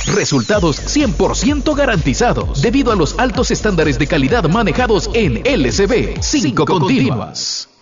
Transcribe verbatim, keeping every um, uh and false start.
Resultados cien por ciento garantizados debido a los altos estándares de calidad manejados en L C B. cinco continuas.